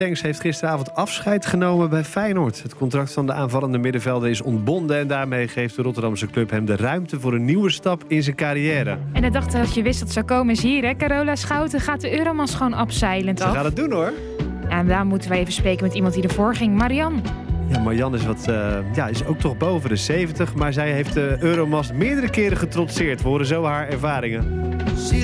Stenks heeft gisteravond afscheid genomen bij Feyenoord. Het contract van de aanvallende middenvelder is ontbonden en daarmee geeft de Rotterdamse club hem de ruimte voor een nieuwe stap in zijn carrière. En de dag dat je wist dat het zou komen is hier, hè? Carola Schouten gaat de Euromans gewoon abseilend af. Ze gaat het doen, hoor. Ja, en daar moeten we even spreken met iemand die ervoor ging. Marian. Ja, Marian is, is ook toch boven de 70, maar zij heeft de Euromast meerdere keren getrotseerd. We horen zo haar ervaringen.